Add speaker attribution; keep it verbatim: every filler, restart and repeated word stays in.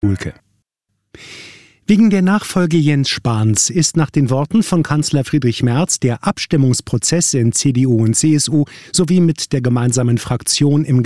Speaker 1: Kuhlke. Wegen der Nachfolge Jens Spahns ist nach den Worten von Kanzler Friedrich Merz der Abstimmungsprozess in C D U und C S U sowie mit der gemeinsamen Fraktion im